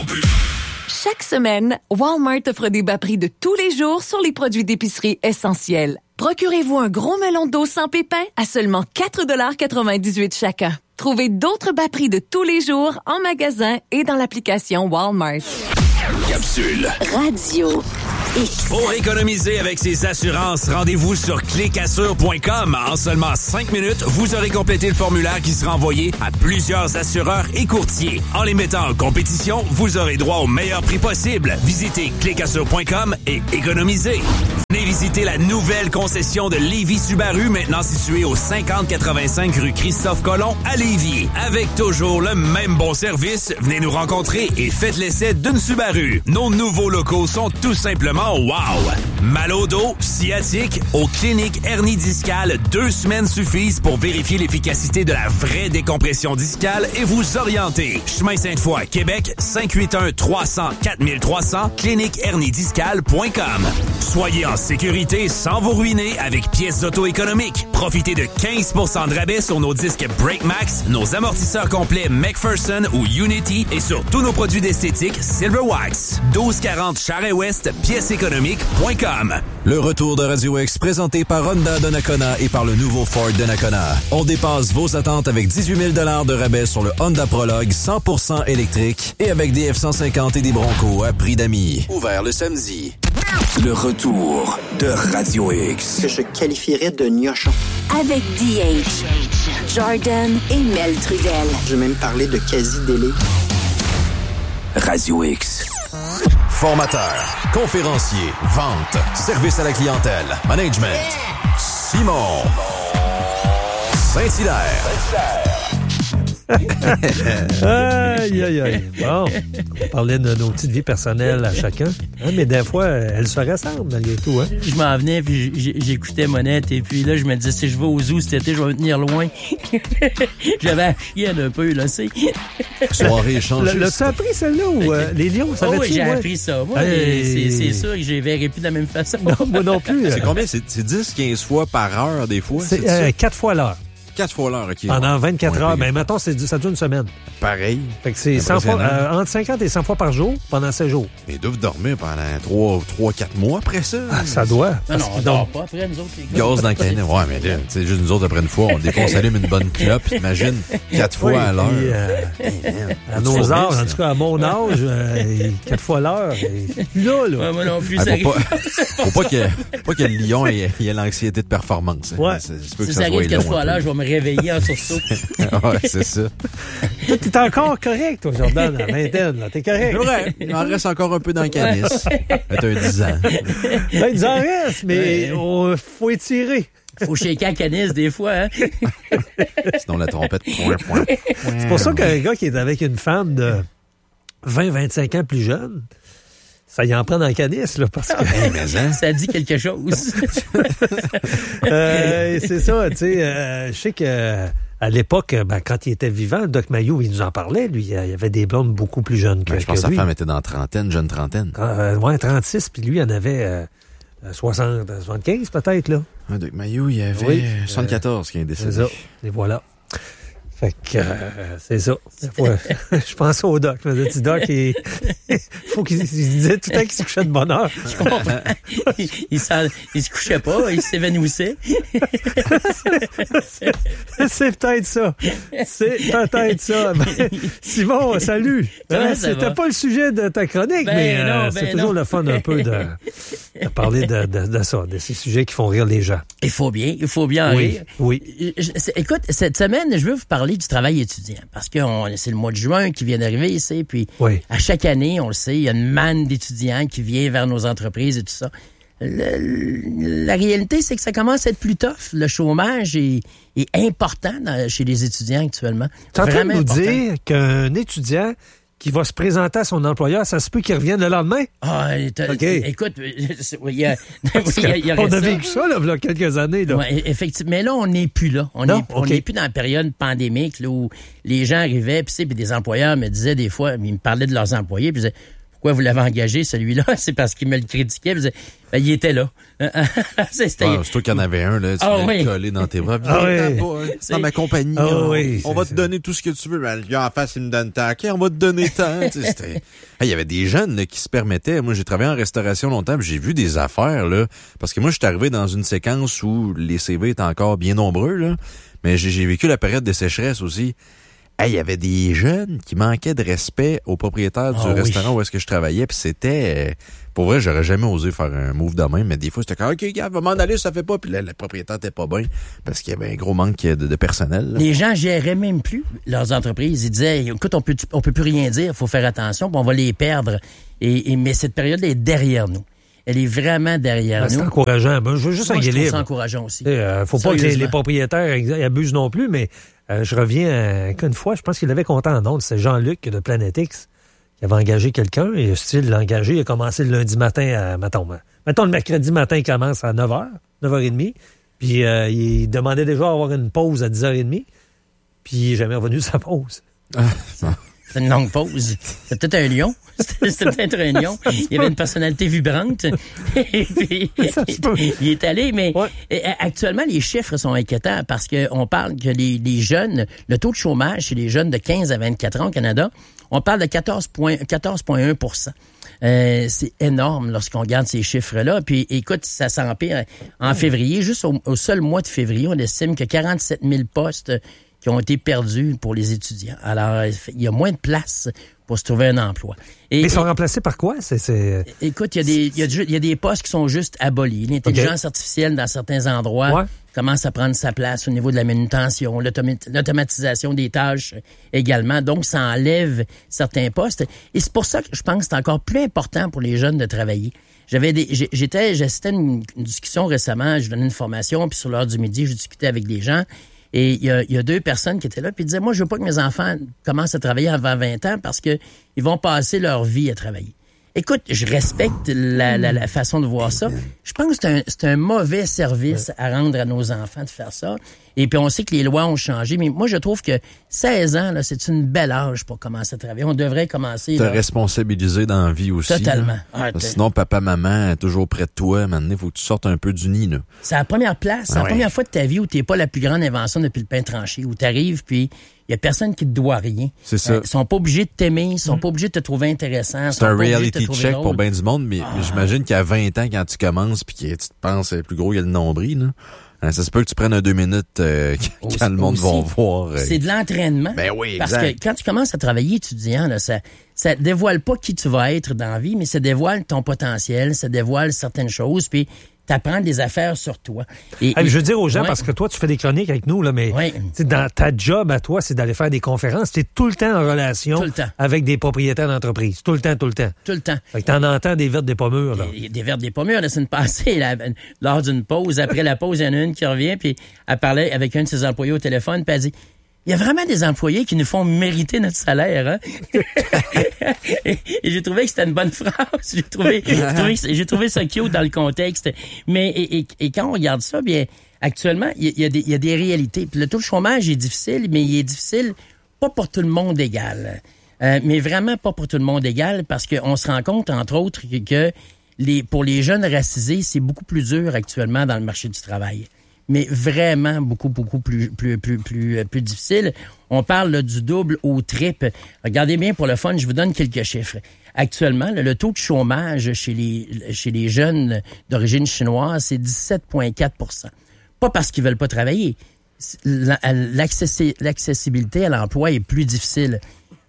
Chaque semaine, Walmart offre des bas prix de tous les jours sur les produits d'épicerie essentiels. Procurez-vous un gros melon d'eau sans pépins à seulement 4,98 $ chacun. Trouvez d'autres bas prix de tous les jours en magasin et dans l'application Walmart. Capsule Radio X. Pour économiser avec ses assurances, rendez-vous sur clicassure.com. En seulement 5 minutes, vous aurez complété le formulaire qui sera envoyé à plusieurs assureurs et courtiers. En les mettant en compétition, vous aurez droit au meilleur prix possible. Visitez clicassure.com et économisez. Venez visiter la nouvelle concession de Lévis Subaru, maintenant située au 5085 rue Christophe-Colomb à Lévis. Avec toujours le même bon service, venez nous rencontrer et faites l'essai d'une Subaru. Nos nouveaux locaux sont tout simplement wow! Mal au dos, sciatique, aux cliniques hernie discale, 2 semaines suffisent pour vérifier l'efficacité de la vraie décompression discale et vous orienter. Chemin Sainte-Foy, Québec, 581-300-4300, cliniquehernidiscale.com. Soyez en sécurité sans vous ruiner avec pièces d'auto économiques. Profitez de 15% de rabais sur nos disques Breakmax, nos amortisseurs complets McPherson ou Unity et sur tous nos produits d'esthétique Silverwax. 1240 Charest-Ouest, pièceséconomique.com. Le retour de Radio X présenté par Honda de Nakona et par le nouveau Ford de Nakona. On dépasse vos attentes avec 18 000 $ de rabais sur le Honda Prologue 100% électrique et avec des F-150 et des Broncos à prix d'amis. Ouvert le samedi. Le retour de Radio X. Que je qualifierais de gnochon. Avec DH, Jordan et Mel Trudel. Je vais même parler de quasi-délai. Radio X. Formateur, conférencier, vente, service à la clientèle, management. Simon Saint-Hilaire. Aïe, aïe, aïe. Bon, on parlait de nos petites vies personnelles à chacun. Hein, mais des fois, elles se ressemblent malgré tout. Hein? Je m'en venais, puis j'écoutais Monette, et puis là, je me disais, si je vais au zoo cet été, je vais me tenir loin. J'avais la chienne un peu, là, c'est. Soirée échangée. L'as-tu appris celle-là ou les lions? Oh, oui, j'ai appris ça. Moi, c'est sûr que je les verrai plus de la même façon. Non, moi non plus. C'est combien? C'est 10-15 fois par heure, des fois? C'est 4 fois l'heure. 4 fois l'heure, OK. Pendant 24 heures. Mais mettons, ça dure une semaine. Pareil. Fait que c'est 100 fois, entre 50 et 100 fois par jour pendant 7 jours. Mais ils doivent dormir pendant 3-4 mois après ça. Ah, ça doit. Non, on dort pas après, nous autres. Les gaz dans le canet. Ouais, mais là, tu sais, juste nous autres, après une fois, des fois, on s'allume une bonne clope. T'imagines, 4 fois à l'heure. À nos âges, en tout cas, à mon âge, 4 fois l'heure. Là. Ouais, moi non plus, ça arrive. Faut pas que le lion ait l'anxiété de performance. Ouais. Si ça arrive 4 fois à l'heure, je vais me réveiller en sursaut. Ouais, c'est ça. Toi, t'es encore correct, toi, Jordan, à la vingtaine. Là. T'es correct. Ouais, il en reste encore un peu dans le canis. C'est un 10 ans. Ben, il en reste, mais faut étirer. Faut shaker la canisse des fois, hein? Sinon, la trompette, C'est pour ça qu'un gars qui est avec une femme de 20-25 ans plus jeune, ça y en prend dans le canis, là, parce que... Ça dit quelque chose. C'est ça, tu sais, je sais que à l'époque, quand il était vivant, Doc Mayou, il nous en parlait, lui, il y avait des blondes beaucoup plus jeunes que lui. Je pense que sa femme était dans la trentaine, jeune trentaine. Ouais, 36, puis lui, il en avait 75 peut-être, là. Doc Mayou, il avait 74 qui est décédé. C'est ça, et voilà. Fait que c'est ça. Je pense au Doc. Le petit Doc, il disait tout le temps qu'il se couchait de bonne heure. Je comprends. Il se couchait pas, il s'évanouissait. C'est peut-être ça. Ben, Simon, salut. C'était pas le sujet de ta chronique, mais c'est toujours le fun un peu de parler de ça, de ces sujets qui font rire les gens. Il faut bien en rire. Oui. Écoute, cette semaine, je veux vous parler du travail étudiant, parce que c'est le mois de juin qui vient d'arriver ici, puis à chaque année, on le sait, il y a une manne d'étudiants qui vient vers nos entreprises et tout ça. La réalité, c'est que ça commence à être plus tough. Le chômage est important chez les étudiants actuellement. Tu es en train de nous dire qu'un étudiant qui va se présenter à son employeur, ça se peut qu'il revienne le lendemain? Écoute, on a vécu ça, là, il y a quelques années. Là. Ouais, effectivement. Mais là, on n'est plus là. On n'est plus dans la période pandémique là, où les gens arrivaient, puis des employeurs me disaient des fois, ils me parlaient de leurs employés, puis ils disaient, pourquoi vous l'avez engagé, celui-là? C'est parce qu'il me le critiquait. Il était là. C'est toi qu'il y en avait un, là. Tu l'as collé dans tes bras. Dans ma compagnie. On va te donner tout ce que tu veux. Mais en face, il me donne tant. OK, on va te donner tant. Il y avait des jeunes là, qui se permettaient. Moi, j'ai travaillé en restauration longtemps, puis j'ai vu des affaires, là. Parce que moi, je suis arrivé dans une séquence où les CV étaient encore bien nombreux, là. Mais j'ai vécu la période de sécheresse aussi. Il y avait des jeunes qui manquaient de respect aux propriétaires du restaurant où est-ce que je travaillais, puis c'était... pour vrai, j'aurais jamais osé faire un move de même, mais des fois, c'était comme « OK, gars, va m'en aller, ça fait pas. » Puis là, le propriétaire était pas bien, parce qu'il y avait un gros manque de personnel. Là. Les gens géraient même plus leurs entreprises. Ils disaient « Écoute, on peut plus rien dire, faut faire attention, puis on va les perdre. » Mais cette période est derrière nous. Elle est vraiment derrière nous. C'est encourageant. Ben, je veux juste engueuler. C'est encourageant aussi. Faut pas que les propriétaires abusent non plus, mais je reviens une fois, je pense qu'il avait compté en ondes, c'est Jean-Luc de Planète X qui avait engagé quelqu'un, et style l'engagé, il a commencé le lundi matin mettons le mercredi matin, il commence à 9h, 9h30, puis il demandait déjà à avoir une pause à 10h30, puis il n'est jamais revenu de sa pause. C'est une longue pause. C'est peut-être un lion. C'était peut-être un lion. Il y avait une personnalité vibrante. Et puis, il est allé, mais actuellement, les chiffres sont inquiétants parce qu'on parle que les jeunes, le taux de chômage chez les jeunes de 15 à 24 ans au Canada, on parle de 14,1 c'est énorme lorsqu'on regarde ces chiffres-là. Puis, écoute, ça s'empire. En février, juste au seul mois de février, on estime que 47 000 postes qui ont été perdus pour les étudiants. Alors, il y a moins de place pour se trouver un emploi. Mais ils sont remplacés par quoi? Écoute, il y a des postes qui sont juste abolis. L'intelligence artificielle, dans certains endroits, commence à prendre sa place au niveau de la manutention, l'automatisation des tâches également. Donc, ça enlève certains postes. Et c'est pour ça que je pense que c'est encore plus important pour les jeunes de travailler. J'assistais à une discussion récemment, je donnais une formation, puis sur l'heure du midi, je discutais avec des gens. Et il y a 2 personnes qui étaient là, puis ils disaient, moi, je veux pas que mes enfants commencent à travailler avant 20 ans parce que ils vont passer leur vie à travailler. Écoute, je respecte la façon de voir ça. Je pense que c'est un mauvais service à rendre à nos enfants de faire ça. Et puis, on sait que les lois ont changé, mais moi, je trouve que 16 ans, là, c'est une belle âge pour commencer à travailler. On devrait commencer... Te responsabiliser dans la vie aussi. Totalement. Sinon, papa, maman est toujours près de toi. Maintenant, il faut que tu sortes un peu du nid, là. C'est la première place. C'est la première fois de ta vie où t'es pas la plus grande invention depuis le pain tranché, où t'arrives, puis il y a personne qui te doit rien. C'est ça. Ils sont pas obligés de t'aimer, ils sont pas obligés de te trouver intéressant. C'est un reality check pour bien du monde, mais j'imagine qu'à 20 ans, quand tu commences, puis que tu te penses plus gros, il y a le nombril, là. Ça se peut que tu prennes 2 minutes quand le monde va voir. C'est de l'entraînement. Ben oui, exact. Parce que quand tu commences à travailler étudiant, là, ça dévoile pas qui tu vas être dans la vie, mais ça dévoile ton potentiel, ça dévoile certaines choses, puis t'apprends des affaires sur toi. Je veux dire aux gens, parce que toi, tu fais des chroniques avec nous, là, mais dans ta job à toi, c'est d'aller faire des conférences. Tu es tout le temps en relation avec des propriétaires d'entreprise. Tout le temps. Tout le temps. Fait que t'en entends des vertes des pommures, là. Des vertes des pommures. La semaine passée, lors d'une pause, après la pause, il y en a une qui revient, puis elle parlait avec un de ses employés au téléphone, puis elle dit... Il y a vraiment des employés qui nous font mériter notre salaire, hein? et j'ai trouvé que c'était une bonne phrase. J'ai trouvé ça cute dans le contexte. Mais et quand on regarde ça, bien, actuellement, il y a des réalités. Puis le taux de chômage est difficile, mais il est difficile pas pour tout le monde égal. Mais vraiment pas pour tout le monde égal, parce qu'on se rend compte, entre autres, que pour les jeunes racisés, c'est beaucoup plus dur actuellement dans le marché du travail. Mais vraiment beaucoup plus difficile. On parle là, du double au triple. Regardez bien pour le fun, je vous donne quelques chiffres. Actuellement, le taux de chômage chez les jeunes d'origine chinoise, c'est 17,4 %. Pas parce qu'ils veulent pas travailler. L'accessibilité à l'emploi est plus difficile.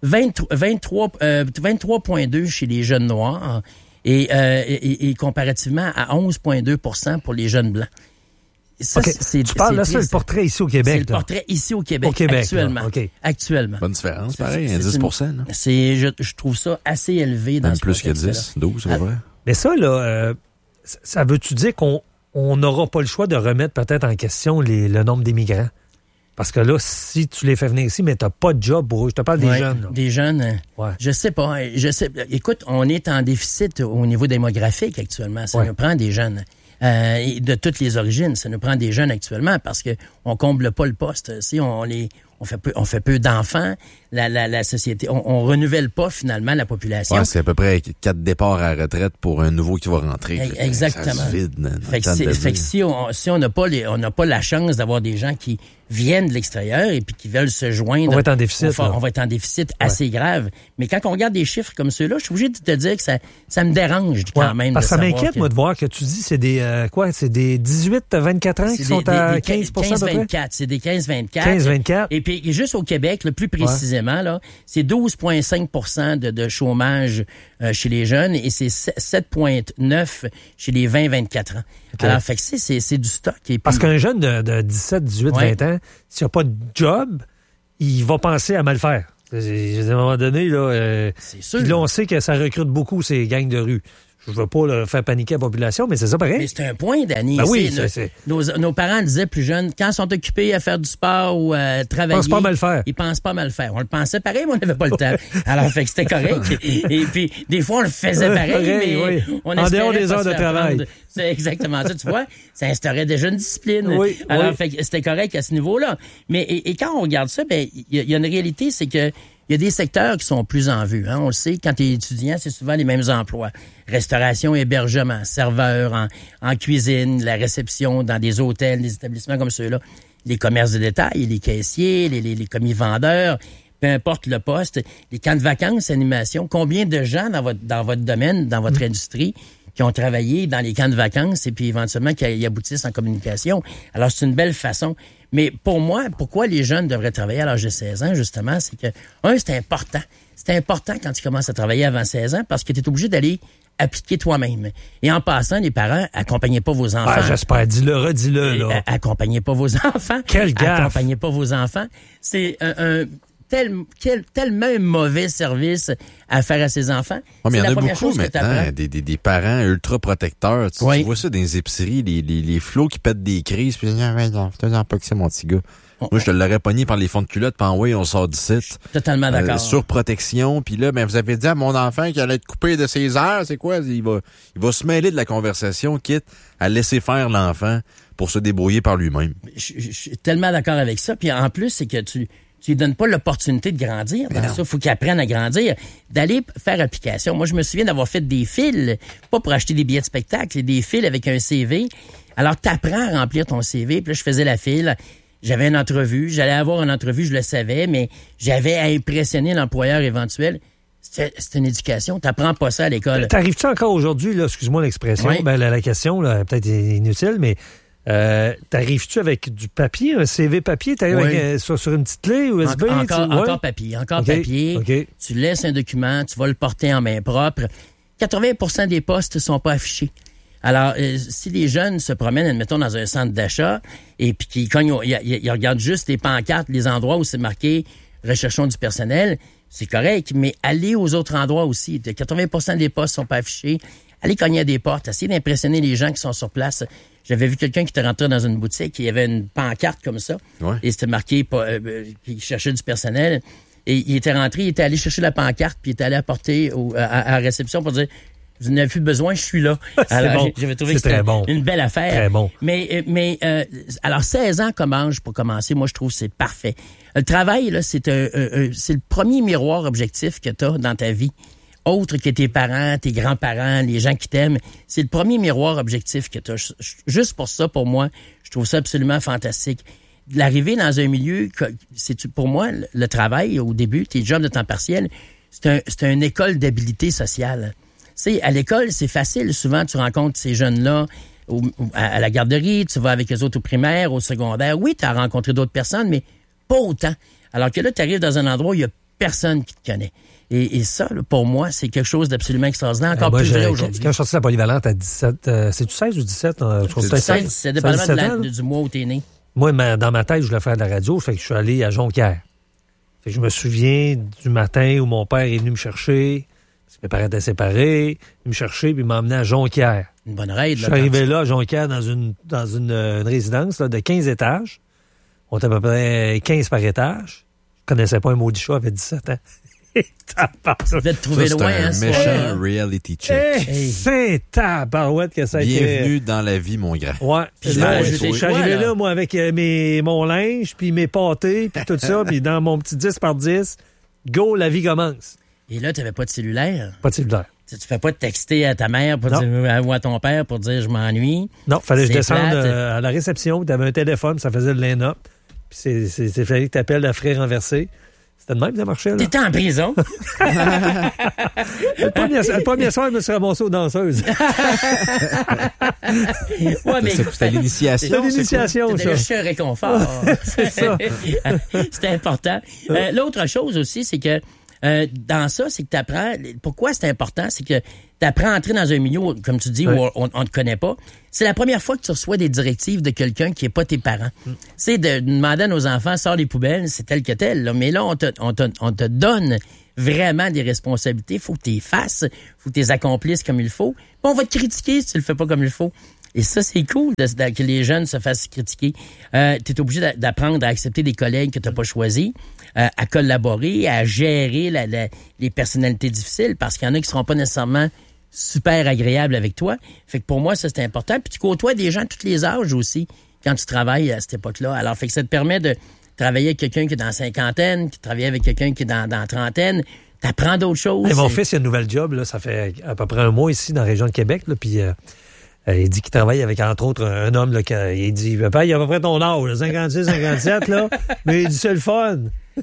23,2 chez les jeunes noirs et comparativement à 11,2 % pour les jeunes blancs. Ça, tu parles là, c'est le portrait ici au Québec. C'est le portrait ici au Québec actuellement. Actuellement. Bonne différence, pareil, 10 %. Je trouve ça assez élevé dans ce plus que 10, 12, c'est vrai. Mais ça, là, ça veut-tu dire qu'on n'aura pas le choix de remettre peut-être en question le nombre d'immigrants? Parce que là, si tu les fais venir ici, mais t'as pas de job pour eux. Je te parle des jeunes. Là. Des jeunes. Je sais pas. Écoute, on est en déficit au niveau démographique actuellement. Ça nous prend des jeunes. De toutes les origines. Ça nous prend des jeunes actuellement parce que on comble pas le poste. Si on on fait peu d'enfants. La société, on renouvelle pas finalement la population. Ouais, c'est à peu près 4 départs à la retraite pour un nouveau qui va rentrer. Exactement. Ça se vide, fait que si on n'a pas la chance d'avoir des gens qui viennent de l'extérieur et puis qui veulent se joindre, on va être en déficit. On va être en déficit assez grave. Mais quand on regarde des chiffres comme ceux-là, je suis obligé de te dire que ça me dérange quand même. Parce que ça m'inquiète, moi, de voir que tu dis c'est des c'est des 18 à 24 ans qui sont à 15%. C'est des 15-24. 15-24. Et puis juste au Québec, le plus précisément, là, c'est 12,5% de chômage chez les jeunes et c'est 7,9% chez les 20-24 ans. Okay. Alors, fait que c'est du stock. Et puis, parce qu'un jeune de 17, 18, 20 ans, s'il n'a pas de job, il va penser à mal faire. À un moment donné, là, c'est sûr. Puis là, on sait que ça recrute beaucoup ces gangs de rue. Je veux pas faire paniquer la population, mais c'est ça pareil. Mais c'est un point, Danny. Ben oui, nos parents disaient plus jeunes, quand ils sont occupés à faire du sport ou à travailler, ils pensent pas mal faire. Ils pensent pas mal faire. On le pensait pareil, mais on n'avait pas le temps. Alors, fait que c'était correct. Et puis, des fois, on le faisait pareil, mais on en dehors des heures de travail. C'est exactement ça, tu vois. Ça instaurait déjà une discipline. Oui, alors, fait que c'était correct à ce niveau-là. Mais et quand on regarde ça, ben il y a une réalité, c'est que il y a des secteurs qui sont plus en vue. Hein. On le sait, quand tu es étudiant, c'est souvent les mêmes emplois. Restauration, hébergement, serveur en cuisine, la réception dans des hôtels, des établissements comme ceux-là. Les commerces de détail, les caissiers, les commis vendeurs, peu importe le poste. Les camps de vacances, animation. Combien de gens dans votre domaine, dans votre industrie, qui ont travaillé dans les camps de vacances et puis éventuellement qui aboutissent en communication. Alors, c'est une belle façon. Mais pour moi, pourquoi les jeunes devraient travailler à l'âge de 16 ans, justement, c'est que, c'est important. C'est important quand tu commences à travailler avant 16 ans parce que tu es obligé d'aller appliquer toi-même. Et en passant, les parents, accompagnez pas vos enfants. Ah, j'espère. Dis-le, redis-le, là. Accompagnez pas vos enfants. Quel gaffe. Accompagnez pas vos enfants. C'est tellement un mauvais service à faire à ses enfants. Ouais, mais il y en a beaucoup maintenant, des parents ultra protecteurs. Tu vois ça dans les épiceries, les flots qui pètent des crises, puis fais-en pas que c'est mon petit gars. Moi, je te l'aurais pogné par les fonds de culotte, puis on sort du site. Totalement d'accord. Surprotection, puis là, vous avez dit à mon enfant qu'il allait être coupé de ses heures, c'est quoi? Il va se mêler de la conversation, quitte à laisser faire l'enfant pour se débrouiller par lui-même. Je suis tellement d'accord avec ça, puis en plus, c'est que tu lui donnes pas l'opportunité de grandir. Dans ça, il faut qu'il apprenne à grandir. D'aller faire application. Moi, je me souviens d'avoir fait des fils, pas pour acheter des billets de spectacle, des fils avec un CV. Alors, t'apprends à remplir ton CV. Puis là, je faisais la file. J'avais une entrevue. J'allais avoir une entrevue, je le savais, mais j'avais à impressionner l'employeur éventuel. C'est une éducation. T'apprends pas ça à l'école. T'arrives-tu encore aujourd'hui, là, excuse-moi l'expression, la question, là, peut-être inutile, mais t'arrives-tu avec du papier, un CV papier? T'arrives avec, sur une petite clé USB? Encore papier. Okay. Tu laisses un document, tu vas le porter en main propre. 80% des postes sont pas affichés. Alors, si les jeunes se promènent, admettons, dans un centre d'achat, et puis qu'ils cognent, ils regardent juste les pancartes, les endroits où c'est marqué « Recherchons du personnel », c'est correct, mais allez aux autres endroits aussi. 80% des postes sont pas affichés. Allez cogner à des portes, essayez d'impressionner les gens qui sont sur place. J'avais vu quelqu'un qui était rentré dans une boutique, il y avait une pancarte comme ça, et c'était marqué qu'il cherchait du personnel. Et il était rentré, il était allé chercher la pancarte, puis il était allé apporter à la réception pour dire « Vous n'avez plus besoin, je suis là. » Alors, bon. J'avais trouvé que c'était une belle affaire. Très bon. Mais alors, 16 ans comme âge pour commencer, moi, je trouve que c'est parfait. Le travail, là, c'est le premier miroir objectif que tu as dans ta vie. Autre que tes parents, tes grands-parents, les gens qui t'aiment. C'est le premier miroir objectif que tu as. Juste pour ça, pour moi, je trouve ça absolument fantastique. L'arrivée dans un milieu, pour moi, le travail, au début, tes jobs de temps partiel, c'est une école d'habilité sociale. Tu sais, à l'école, c'est facile. Souvent, tu rencontres ces jeunes-là à la garderie, tu vas avec eux autres au primaire, au secondaire. Oui, tu as rencontré d'autres personnes, mais pas autant. Alors que là, tu arrives dans un endroit où il y a personne qui te connaît. Et ça, là, pour moi, c'est quelque chose d'absolument extraordinaire, encore plus vrai aujourd'hui. Quand je suis sorti de la polyvalente à 17, c'est-tu 16 ou 17? Je trouve c'est 16, c'est dépendamment du mois où t'es né. Moi, dans ma tête, je voulais faire de la radio, fait que je suis allé à Jonquière. Fait que je me souviens du matin où mon père est venu me chercher, parce que mes parents étaient séparés, il me chercher, puis il m'a emmené à Jonquière. Une bonne raide. Je suis arrivé là, à Jonquière, dans une résidence là, de 15 étages. On était à peu près 15 par étage. Je connaissais pas un maudit chat, j'avais 17 ans. Tu devais te trouver loin, hein, c'est un méchant reality check. C'est tabarouette que ça a été. Bienvenue dans la vie, mon grand. Ouais. Là, je suis arrivé là, moi, avec mon linge, puis mes pâtés, puis tout ça, puis dans mon petit 10 par 10, go, la vie commence. Et là, tu n'avais pas de cellulaire? Pas de cellulaire. Tu fais pas de texter à ta mère ou à ton père pour dire « je m'ennuie ». Non, fallait que je descende à la réception, tu avais un téléphone, ça faisait le line-up, puis c'est fallait que tu appelles à frais renversés. C'était de même, ça marchait, là. T'étais en prison. le premier soir, je me suis ramassé aux danseuses. Ouais, mais c'était l'initiation. C'était l'initiation, ça. C'était un réconfort. C'est ça. C'était important. L'autre chose aussi, c'est que dans ça, c'est que tu apprends... Pourquoi c'est important? C'est que tu apprends à entrer dans un milieu, comme tu dis, où on ne te connaît pas. C'est la première fois que tu reçois des directives de quelqu'un qui n'est pas tes parents. C'est de demander à nos enfants, sors les poubelles, c'est tel que tel. Là. Mais là, on te donne vraiment des responsabilités. Il faut que tu les fasses, il faut que tu les accomplisses comme il faut. Puis on va te critiquer si tu le fais pas comme il faut. Et ça, c'est cool que les jeunes se fassent critiquer. Tu es obligé d'apprendre à accepter des collègues que tu n'as pas choisis, à collaborer, à gérer les personnalités difficiles, parce qu'il y en a qui ne seront pas nécessairement super agréables avec toi. Fait que pour moi, ça, c'est important. Puis tu côtoies des gens de tous les âges aussi quand tu travailles à cette époque-là. Alors, fait que ça te permet de travailler avec quelqu'un qui est dans la cinquantaine, qui travaille avec quelqu'un qui est dans la trentaine. T'apprends d'autres choses. Hey, mon fils, il a une nouvelle job, là, ça fait à peu près un mois ici dans la région de Québec, là, puis il dit qu'il travaille avec, entre autres, un homme, là, il dit, papa, il a à peu près ton âge, 56, 57, là, mais il dit, c'est le fun.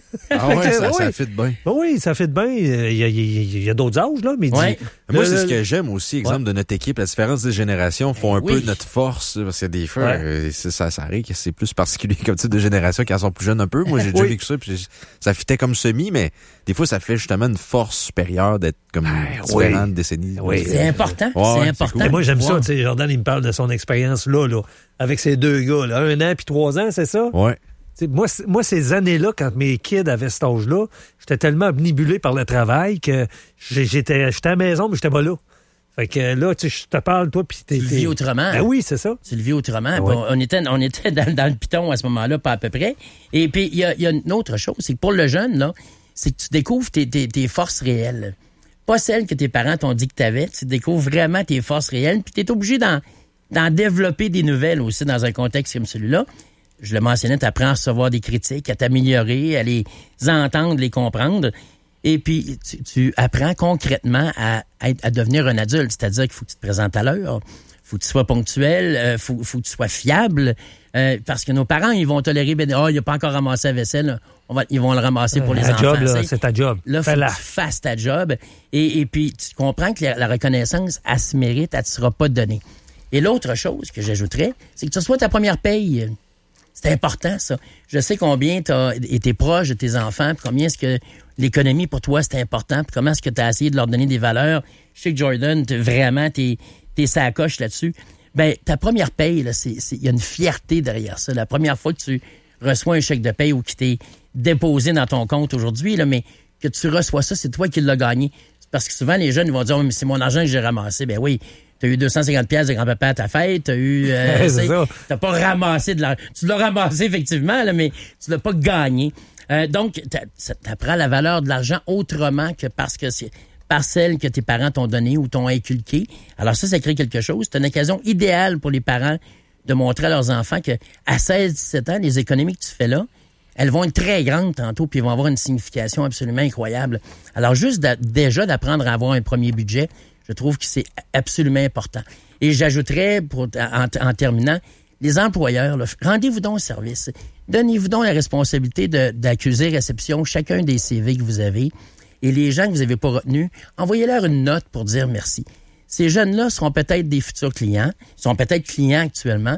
Ah ouais, ça fit bien. Oui, ça fit bien. Il y a d'autres âges, là, mais il dit... Moi, c'est ce que j'aime aussi, exemple de notre équipe. La différence des générations font un peu notre force. Parce que des fois, ça arrive que c'est plus particulier comme type de génération quand ils sont plus jeunes un peu. Moi, j'ai déjà vécu ça, puis ça fitait comme semi, mais des fois, ça fait justement une force supérieure d'être comme différentes décennies. Oui. C'est important. C'est important. Cool. Moi, j'aime ça. Tu sais, Jordan, il me parle de son expérience là, avec ces deux gars, là, 1 an puis 3 ans, c'est ça? Oui. Moi, ces années-là, quand mes kids avaient cet âge-là, j'étais tellement omnibulé par le travail que j'étais à la maison, mais j'étais pas là. Fait que là, je te parle, toi, puis tu le vis autrement. Ben oui, c'est ça. Tu le vis autrement. Ouais. On était dans le piton à ce moment-là, pas à peu près. Et puis, il y a une autre chose, c'est que pour le jeune, là, c'est que tu découvres tes forces réelles. Pas celles que tes parents t'ont dit que tu avais. Tu découvres vraiment tes forces réelles, puis tu es obligé d'en développer des nouvelles aussi dans un contexte comme celui-là. Je le mentionnais, tu apprends à recevoir des critiques, à t'améliorer, à les entendre, les comprendre. Et puis, tu apprends concrètement à devenir un adulte. C'est-à-dire qu'il faut que tu te présentes à l'heure, faut que tu sois ponctuel, faut que tu sois fiable. Parce que nos parents, ils vont tolérer, il n'a pas encore ramassé la vaisselle. Ils vont le ramasser pour les enfants. Job, là, c'est ta job. Là, faut que tu fasses ta job. Et puis, tu comprends que la reconnaissance, elle se mérite, elle ne te sera pas donnée. Et l'autre chose que j'ajouterais, c'est que tu reçois ta première paye. C'est important, ça. Je sais combien tu as été proche de tes enfants, puis combien est-ce que l'économie, pour toi, c'est important, puis comment est-ce que tu as essayé de leur donner des valeurs. Je sais que Jordan, vraiment, t'es sacoche là-dessus. Ben, ta première paye, là, il y a une fierté derrière ça. La première fois que tu reçois un chèque de paye ou qui t'est déposé dans ton compte aujourd'hui, là, mais que tu reçois ça, c'est toi qui l'as gagné. C'est parce que souvent, les jeunes ils vont dire, oh, mais c'est mon argent que j'ai ramassé. Ben oui. T'as eu 250 pièces de grand-papa à ta fête, t'as eu... t'as pas ramassé de l'argent. Tu l'as ramassé, effectivement, là, mais tu l'as pas gagné. Donc, t'apprends la valeur de l'argent autrement que parce que c'est par celle que tes parents t'ont donnée ou t'ont inculquée. Alors ça crée quelque chose. C'est une occasion idéale pour les parents de montrer à leurs enfants que à 16-17 ans, les économies que tu fais là, elles vont être très grandes tantôt, puis elles vont avoir une signification absolument incroyable. Alors, juste déjà d'apprendre à avoir un premier budget, je trouve que c'est absolument important. Et j'ajouterais, en terminant, les employeurs, là, rendez-vous donc au service. Donnez-vous donc la responsabilité d'accuser réception chacun des CV que vous avez. Et les gens que vous n'avez pas retenus, envoyez-leur une note pour dire merci. Ces jeunes-là seront peut-être des futurs clients, sont peut-être clients actuellement,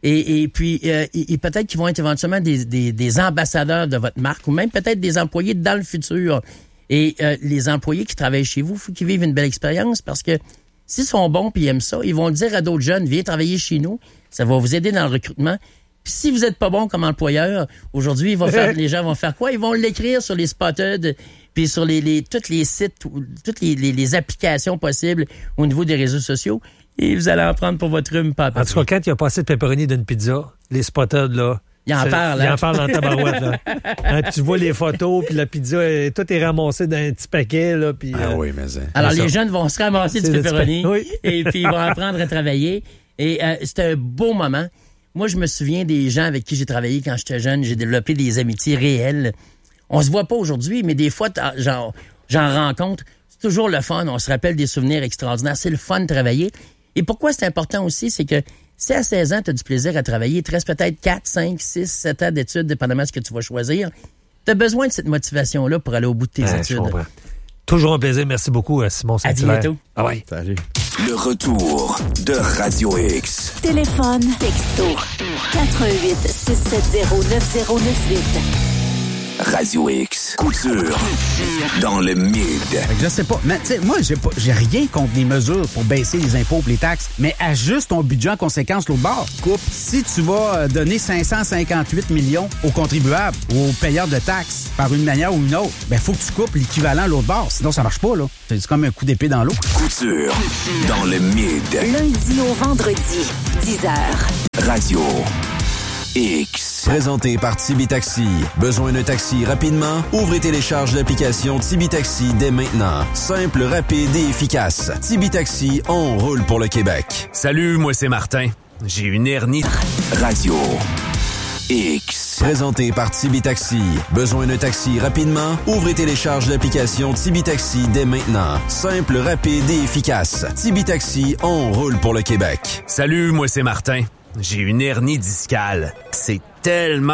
et puis peut-être qu'ils vont être éventuellement des ambassadeurs de votre marque, ou même peut-être des employés dans le futur. Et les employés qui travaillent chez vous, il faut qu'ils vivent une belle expérience parce que s'ils sont bons et ils aiment ça, ils vont le dire à d'autres jeunes, viens travailler chez nous, ça va vous aider dans le recrutement. Puis si vous n'êtes pas bon comme employeur, aujourd'hui, les gens vont faire quoi? Ils vont l'écrire sur les Spotted, puis sur tous les sites, toutes les applications possibles au niveau des réseaux sociaux. Et vous allez en prendre pour votre rhume, papa. En tout cas, quand il y a pas assez de pepperoni d'une pizza, les Spotted, là, Il en parle. Il en parle dans ta barouette, là. Hein, tu vois les photos, puis la pizza, tout est ramassé dans un petit paquet, là. Puis, oui, mais ça. Alors, les jeunes vont se ramasser du pepperoni. Oui. Et puis, ils vont apprendre à travailler. Et c'était un beau moment. Moi, je me souviens des gens avec qui j'ai travaillé quand j'étais jeune. J'ai développé des amitiés réelles. On se voit pas aujourd'hui, mais des fois, j'en rencontre. C'est toujours le fun. On se rappelle des souvenirs extraordinaires. C'est le fun de travailler. Et pourquoi c'est important aussi, c'est que si à 16 ans, tu as du plaisir à travailler, il te reste peut-être 4, 5, 6, 7 ans d'études, dépendamment de ce que tu vas choisir, tu as besoin de cette motivation-là pour aller au bout de tes études. Toujours un plaisir. Merci beaucoup, Simon Saint-Hilaire. À bientôt. Ah ouais. Salut. Le retour de Radio X. Téléphone, texto, 88-670-9098. Radio X. Couture. Dans le mid. Je sais pas. Mais tu sais, moi, j'ai rien contre les mesures pour baisser les impôts et les taxes, mais ajuste ton budget en conséquence l'autre bord. Coupe. Si tu vas donner 558 millions aux contribuables ou aux payeurs de taxes par une manière ou une autre, ben faut que tu coupes l'équivalent l'autre bord. Sinon, ça marche pas, là. C'est comme un coup d'épée dans l'eau. Couture. Dans le mid. Lundi au vendredi, 10h. Radio X. Présenté par Tibi-Taxi. Besoin d'un taxi rapidement? Ouvrez et télécharge l'application Tibi-Taxi dès maintenant. Simple, rapide et efficace. Tibi-Taxi, on roule pour le Québec. Salut, moi c'est Martin. J'ai une hernie. Radio X. Présenté par Tibi-Taxi. Besoin d'un taxi rapidement? Ouvrez et télécharge l'application Tibi-Taxi dès maintenant. Simple, rapide et efficace. Tibi-Taxi, on roule pour le Québec. Salut, moi c'est Martin. J'ai une hernie discale. C'est tellement